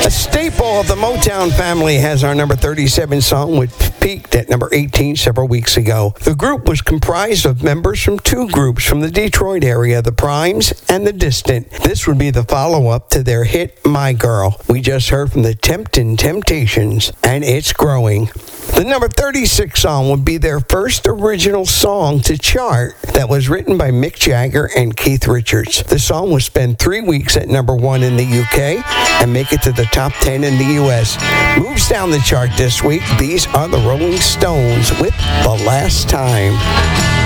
A staple of the Motown family has our number 37 song, which peaked at number 18 several weeks ago. The group was comprised of members from two groups from the Detroit area, the Primes and the Distant. This would be the follow-up to their hit, My Girl. We just heard from the Temptin' Temptations, and It's Growing. The number 36 song would be their first original song to chart that was written by Mick Jagger and Keith Richards. The song will spend 3 weeks at number 1 in the UK and make it to the top 10 in the US. Moves down the chart this week. These are the Rolling Stones with The Last Time.